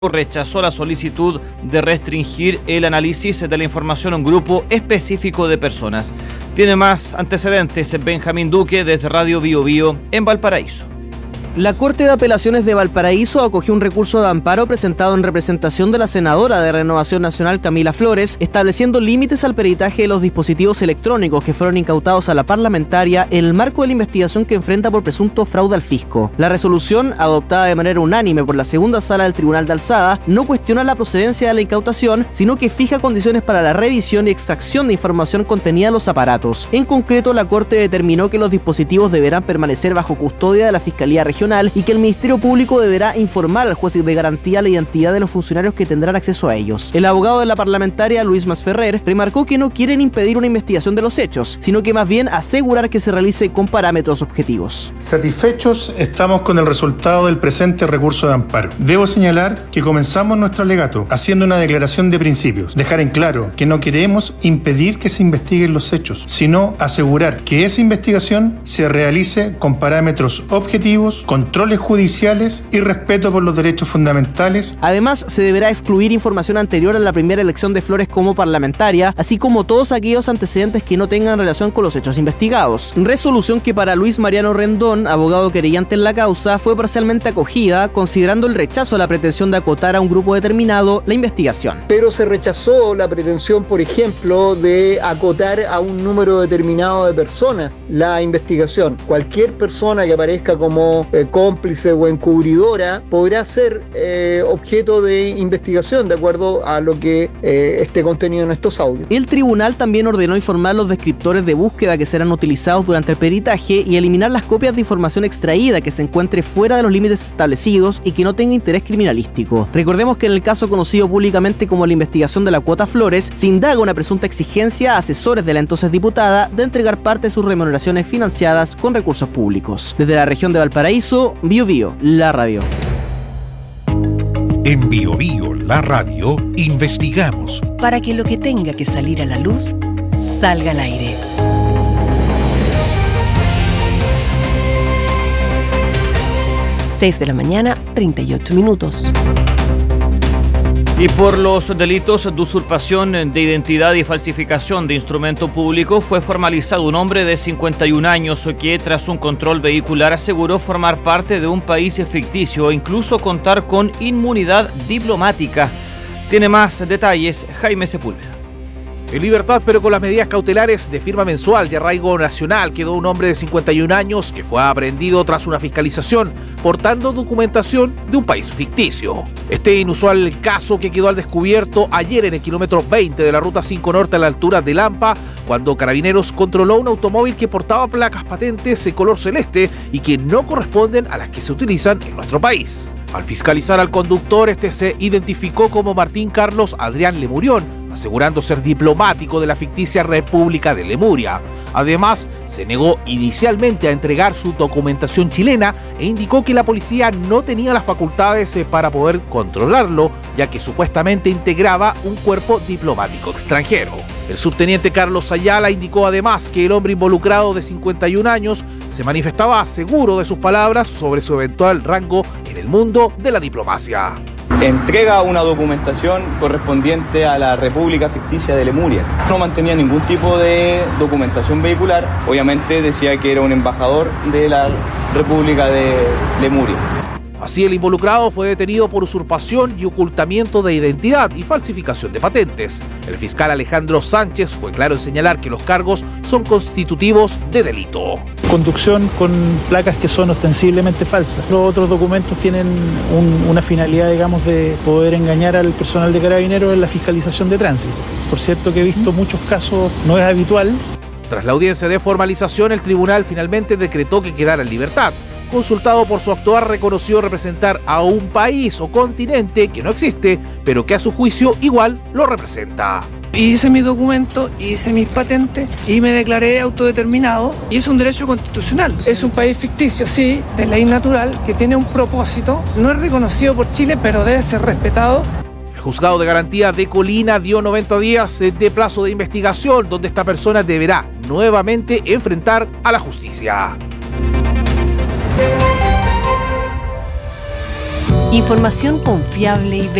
rechazó la solicitud de restringir el análisis de la información a un grupo específico de personas. Tiene más antecedentes Benjamín Duque desde Radio Bio Bio en Valparaíso. La Corte de Apelaciones de Valparaíso acogió un recurso de amparo presentado en representación de la senadora de Renovación Nacional Camila Flores, estableciendo límites al peritaje de los dispositivos electrónicos que fueron incautados a la parlamentaria en el marco de la investigación que enfrenta por presunto fraude al fisco. La resolución, adoptada de manera unánime por la segunda sala del Tribunal de Alzada, no cuestiona la procedencia de la incautación, sino que fija condiciones para la revisión y extracción de información contenida en los aparatos. En concreto, la Corte determinó que los dispositivos deberán permanecer bajo custodia de la Fiscalía Regional y que el Ministerio Público deberá informar al juez de garantía la identidad de los funcionarios que tendrán acceso a ellos. El abogado de la parlamentaria, Luis Masferrer, remarcó que no quieren impedir una investigación de los hechos, sino que más bien asegurar que se realice con parámetros objetivos. Satisfechos estamos con el resultado del presente recurso de amparo. Debo señalar que comenzamos nuestro alegato haciendo una declaración de principios, dejar en claro que no queremos impedir que se investiguen los hechos, sino asegurar que esa investigación se realice con parámetros objetivos, controles judiciales y respeto por los derechos fundamentales. Además, se deberá excluir información anterior a la primera elección de Flores como parlamentaria, así como todos aquellos antecedentes que no tengan relación con los hechos investigados. Resolución que para Luis Mariano Rendón, abogado querellante en la causa, fue parcialmente acogida, considerando el rechazo a la pretensión de acotar a un grupo determinado la investigación. Pero se rechazó la pretensión, por ejemplo, de acotar a un número determinado de personas la investigación. Cualquier persona que aparezca como cómplice o encubridora podrá ser objeto de investigación de acuerdo a lo que esté contenido en estos audios. El tribunal también ordenó informar los descriptores de búsqueda que serán utilizados durante el peritaje y eliminar las copias de información extraída que se encuentre fuera de los límites establecidos y que no tenga interés criminalístico. Recordemos que en el caso conocido públicamente como la investigación de la cuota Flores, se indaga una presunta exigencia a asesores de la entonces diputada de entregar parte de sus remuneraciones financiadas con recursos públicos. Desde la región de Valparaíso, Bio Bio, la radio. En Bio Bio, la radio, investigamos para que lo que tenga que salir a la luz salga al aire. De la mañana, 38 minutos. Y por los delitos de usurpación de identidad y falsificación de instrumento público fue formalizado un hombre de 51 años que tras un control vehicular aseguró formar parte de un país ficticio e incluso contar con inmunidad diplomática. Tiene más detalles Jaime Sepúlveda. En libertad, pero con las medidas cautelares de firma mensual de arraigo nacional, quedó un hombre de 51 años que fue aprehendido tras una fiscalización portando documentación de un país ficticio. Este inusual caso que quedó al descubierto ayer en el kilómetro 20 de la Ruta 5 Norte a la altura de Lampa, cuando Carabineros controló un automóvil que portaba placas patentes de color celeste y que no corresponden a las que se utilizan en nuestro país. Al fiscalizar al conductor, este se identificó como Martín Carlos Adrián Lemurión, asegurando ser diplomático de la ficticia República de Lemuria. Además, se negó inicialmente a entregar su documentación chilena e indicó que la policía no tenía las facultades para poder controlarlo, ya que supuestamente integraba un cuerpo diplomático extranjero. El subteniente Carlos Ayala indicó además que el hombre involucrado de 51 años se manifestaba seguro de sus palabras sobre su eventual rango en el mundo de la diplomacia. Entrega una documentación correspondiente a la República Ficticia de Lemuria. No mantenía ningún tipo de documentación vehicular. Obviamente decía que era un embajador de la República de Lemuria. Así, el involucrado fue detenido por usurpación y ocultamiento de identidad y falsificación de patentes. El fiscal Alejandro Sánchez fue claro en señalar que los cargos son constitutivos de delito. Conducción con placas que son ostensiblemente falsas. Los otros documentos tienen una finalidad, digamos, de poder engañar al personal de Carabineros en la fiscalización de tránsito. Por cierto que he visto muchos casos, no es habitual. Tras la audiencia de formalización, el tribunal finalmente decretó que quedara en libertad. Consultado por su actuar, reconoció representar a un país o continente que no existe, pero que a su juicio igual lo representa. Hice mi documento, hice mis patentes y me declaré autodeterminado, y es un derecho constitucional. Es un país ficticio, sí, de ley natural, que tiene un propósito. No es reconocido por Chile, pero debe ser respetado. El juzgado de garantía de Colina dio 90 días de plazo de investigación, donde esta persona deberá nuevamente enfrentar a la justicia. Información confiable y